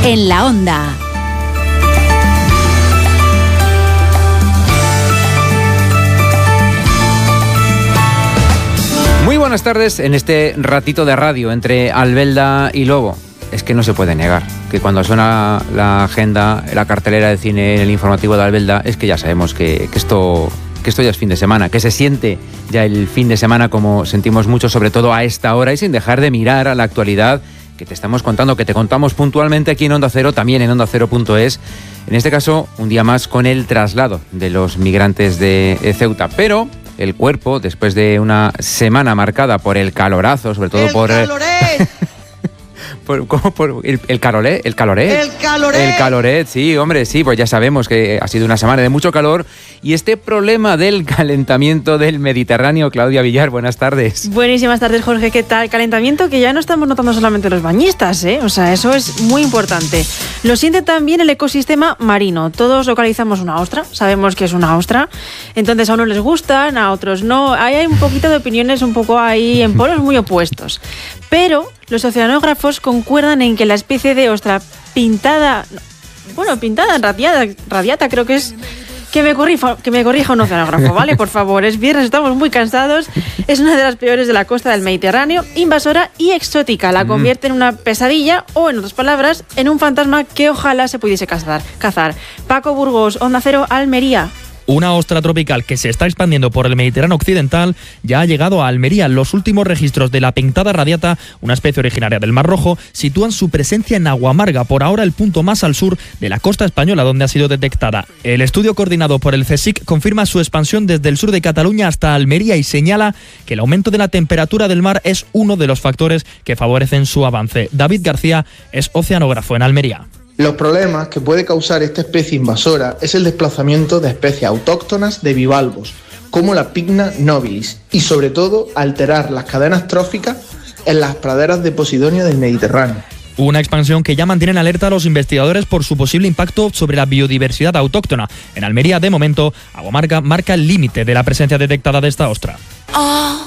en la Onda. Muy buenas tardes en este ratito de radio entre Albelda y Lobo. Es que no se puede negar que cuando suena la agenda, la cartelera de cine, el informativo de Albelda, es que ya sabemos que esto ya es fin de semana, que se siente ya el fin de semana como sentimos mucho, sobre todo a esta hora, y sin dejar de mirar a la actualidad que te estamos contando, que te contamos puntualmente aquí en Onda Cero, también en OndaCero.es. En este caso, un día más con el traslado de los migrantes de Ceuta. Pero el cuerpo, después de una semana marcada por el calorazo, sobre todo por el caloret, sí, hombre, sí, pues ya sabemos que ha sido una semana de mucho calor y este problema del calentamiento del Mediterráneo. Claudia Villar, buenas tardes. Buenísimas tardes, Jorge, ¿qué tal? Calentamiento que ya no estamos notando solamente los bañistas, ¿eh? O sea, eso es muy importante. Lo siente también el ecosistema marino. Todos localizamos una ostra, sabemos que es una ostra, entonces a unos les gustan, a otros no. Ahí hay un poquito de opiniones un poco ahí en polos muy opuestos. Pero los oceanógrafos concuerdan en que la especie de ostra pintada, radiata creo que es, que me corrija un oceanógrafo, ¿vale? Por favor, es viernes, estamos muy cansados, es una de las peores de la costa del Mediterráneo, invasora y exótica, la convierte en una pesadilla o, en otras palabras, en un fantasma que ojalá se pudiese cazar. Paco Burgos, Onda Cero, Almería. Una ostra tropical que se está expandiendo por el Mediterráneo occidental ya ha llegado a Almería. Los últimos registros de la pintada radiata, una especie originaria del Mar Rojo, sitúan su presencia en Aguamarga, por ahora el punto más al sur de la costa española donde ha sido detectada. El estudio coordinado por el CSIC confirma su expansión desde el sur de Cataluña hasta Almería y señala que el aumento de la temperatura del mar es uno de los factores que favorecen su avance. David García es oceanógrafo en Almería. Los problemas que puede causar esta especie invasora es el desplazamiento de especies autóctonas de bivalvos, como la Pycna nobilis, y sobre todo alterar las cadenas tróficas en las praderas de Posidonia del Mediterráneo. Una expansión que ya mantiene en alerta a los investigadores por su posible impacto sobre la biodiversidad autóctona. En Almería, de momento, Aguamarga marca el límite de la presencia detectada de esta ostra.